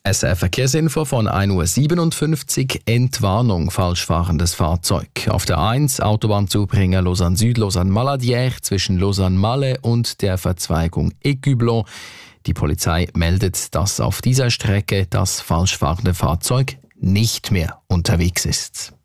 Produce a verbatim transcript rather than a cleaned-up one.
S R Verkehrsinfo von ein Uhr siebenundfünfzig, Entwarnung, falsch fahrendes Fahrzeug. Auf der eins, Autobahnzubringer Lausanne Süd, Lausanne Maladière zwischen Lausanne-Malais und der Verzweigung Écublon. Die Polizei meldet, dass auf dieser Strecke das falsch fahrende Fahrzeug nicht mehr unterwegs ist.